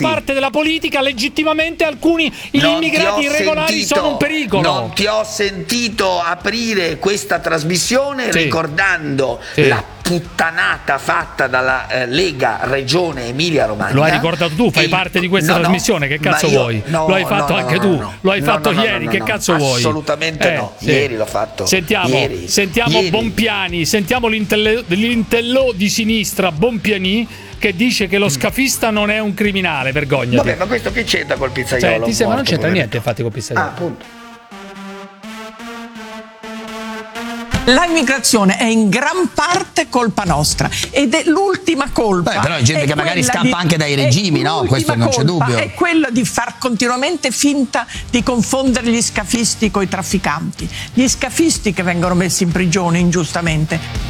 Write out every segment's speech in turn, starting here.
parte della politica legittimamente alcuni gli immigrati irregolari sono un pericolo. Non ti ho sentito aprire questa trasmissione ricordando la puttanata fatta dalla Lega Regione Emilia Romagna. Lo hai ricordato tu, fai parte di questa trasmissione, che cazzo vuoi? Lo hai fatto anche tu, lo hai fatto ieri, che cazzo vuoi? Assolutamente no, ieri l'ho fatto. Sentiamo Bompiani, sentiamo l'intellò di sinistra Bompiani che dice che lo scafista non è un criminale, vergognati. Vabbè, ma questo che c'entra col pizzaiolo? Ti sembra non c'entra niente infatti col pizzaiolo. Appunto. La immigrazione è in gran parte colpa nostra ed è l'ultima colpa. Però è gente che magari scappa anche dai regimi, no? Questo non c'è dubbio. È quella di far continuamente finta di confondere gli scafisti con i trafficanti. Gli scafisti che vengono messi in prigione ingiustamente.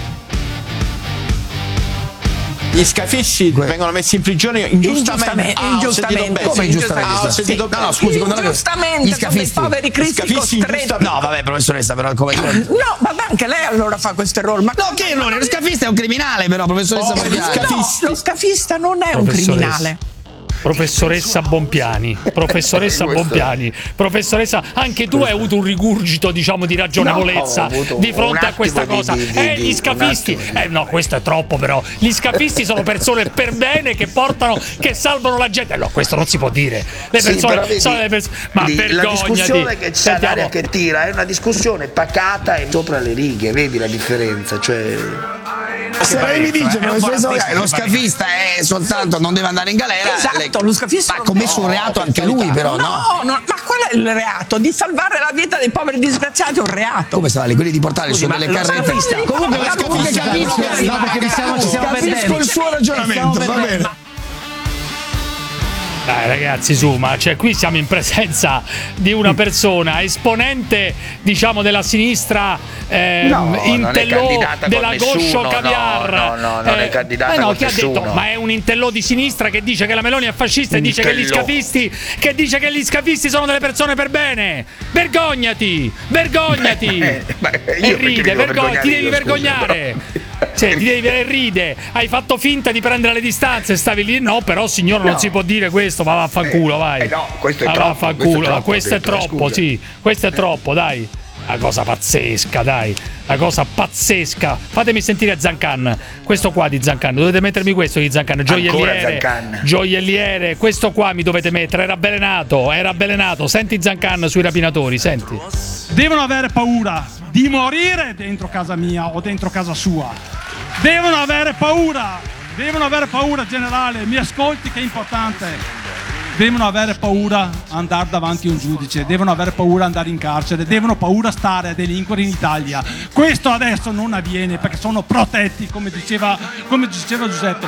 Gli scafisti vengono messi in prigione ingiustamente. Ingiustamente. Come ingiustamente? No, scusi, ingiustamente sono dei poveri cristi costretti. No, vabbè, professoressa, però come... No, ma anche lei allora fa questo errore. Ma no, che errore? Lo scafista è un criminale, però, professoressa. No, lo scafista non è un criminale. Professoressa Bompiani, professoressa, anche tu hai avuto un rigurgito, diciamo, di ragionevolezza di fronte a questa cosa. Gli scafisti, no, questo è troppo, però. Gli scafisti sono persone per bene che salvano la gente. No, questo non si può dire. Le persone sono le persone. Ma vergognati. La discussione che c'è l'aria che tira è una discussione pacata e sopra le righe, vedi la differenza? Cioè. Se lei mi dice lo scafista è soltanto non deve andare in galera. Esatto, lo scafista ha commesso un reato anche lui, però no, ma qual è il reato? Di salvare la vita dei poveri disgraziati è un reato. Come salvare? Quelli di portare su delle carrette. Comunque capisco il suo ragionamento, va bene. Dai ragazzi, su, ma qui siamo in presenza di una persona esponente, diciamo, della sinistra intellò della Goscio Caviar. No, non è candidata con chi nessuno. ha detto? Ma è un intellò di sinistra che dice che la Meloni è fascista e dice che gli scafisti sono delle persone per bene. Vergognati! E ride, ti devi vergognare. Ride, hai fatto finta di prendere le distanze, stavi lì, no, però signore non si può dire questo, ma vaffanculo, vai. No, questo è troppo. Questo è troppo, sì, questo è troppo, dai. Una cosa pazzesca, dai. Una cosa pazzesca. Fatemi sentire Zancan. Questo qua di Zancan. Dovete mettermi questo di Zancan. Gioielliere. Questo qua mi dovete mettere. Era avvelenato. Senti Zancan sui rapinatori, senti. Devono avere paura di morire dentro casa mia o dentro casa sua. Devono avere paura, generale. Mi ascolti, che è importante. Devono avere paura andare davanti a un giudice, devono avere paura andare in carcere, devono paura stare a delinquere in Italia. Questo adesso non avviene perché sono protetti, come diceva Giuseppe.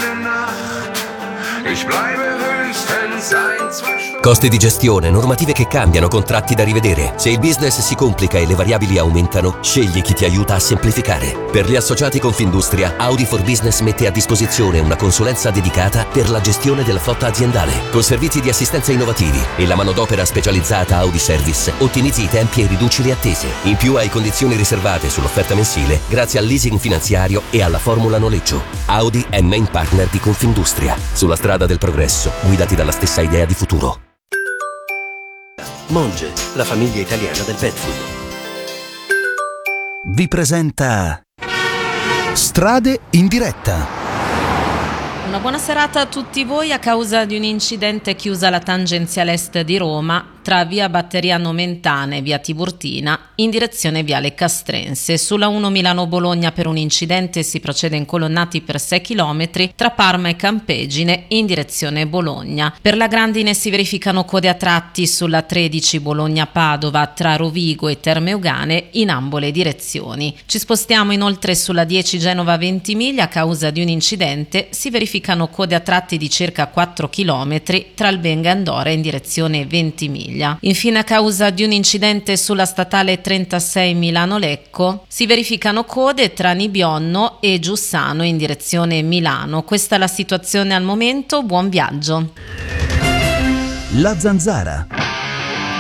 Costi di gestione, normative che cambiano, contratti da rivedere. Se il business si complica e le variabili aumentano, scegli chi ti aiuta a semplificare. Per gli associati Confindustria, Audi for Business mette a disposizione una consulenza dedicata per la gestione della flotta aziendale. Con servizi di assistenza innovativi e la manodopera specializzata Audi Service, ottimizzi i tempi e riduci le attese. In più hai condizioni riservate sull'offerta mensile grazie al leasing finanziario e alla formula noleggio. Audi è main partner di Confindustria. Sulla strada del progresso, guidati dalla stessa idea di futuro. Monge, la famiglia italiana del pet food. Vi presenta Strade in diretta. Una buona serata a tutti voi. A causa di un incidente chiusa la tangenziale est di Roma tra via Batteriano Mentana e via Tiburtina in direzione viale Castrense. Sulla 1 Milano-Bologna per un incidente si procede in colonnati per 6 km tra Parma e Campegine in direzione Bologna. Per la Grandine si verificano code a tratti sulla 13 Bologna-Padova tra Rovigo e Terme Euganee in ambo le direzioni. Ci spostiamo inoltre sulla 10 Genova-Ventimiglia. A causa di un incidente si verificano code a tratti di circa 4 km tra Albenga e Andora in direzione Ventimiglia. Infine, a causa di un incidente sulla statale 36 Milano-Lecco, si verificano code tra Nibionno e Giussano in direzione Milano. Questa è la situazione al momento. Buon viaggio. La Zanzara.